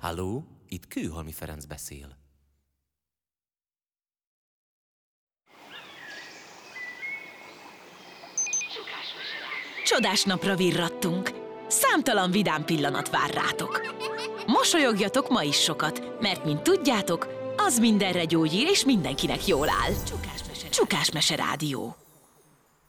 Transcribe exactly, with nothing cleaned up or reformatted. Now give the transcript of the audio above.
Halló, itt Kőhalmi Ferenc beszél. Csodás napra virrattunk. Számtalan vidám pillanat vár rátok. Mosolyogjatok ma is sokat, mert mint tudjátok, az mindenre gyógyír és mindenkinek jól áll. Csukásmese Rádió.